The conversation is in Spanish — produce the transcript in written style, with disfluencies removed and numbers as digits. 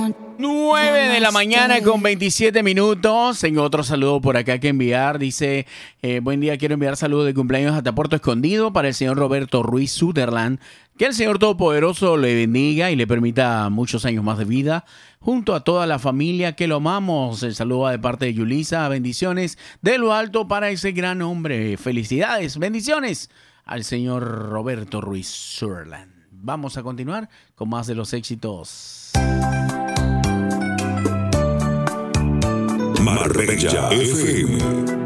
9 de la mañana con 27 minutos. Tengo otro saludo por acá que enviar. Dice, buen día, quiero enviar saludos de cumpleaños hasta Puerto Escondido para el señor Roberto Ruiz Sutherland. Que el Señor Todopoderoso le bendiga y le permita muchos años más de vida. Junto a toda la familia que lo amamos. El saludo va de parte de Yulisa. Bendiciones de lo alto para ese gran hombre. Felicidades, bendiciones al señor Roberto Ruiz Sutherland. Vamos a continuar con más de los éxitos. Marbella FM.